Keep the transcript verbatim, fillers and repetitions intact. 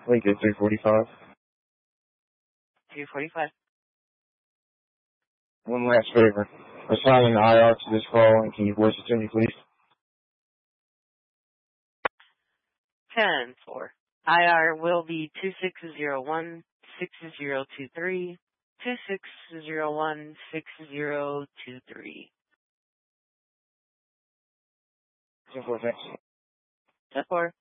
Lincoln three forty-five. two forty-five. One last favor. Assigning the I R to this call, and can you voice it to me, please? ten four. I R will be two six zero one six zero two three, two six zero one six zero two three. ten four, thanks. ten four.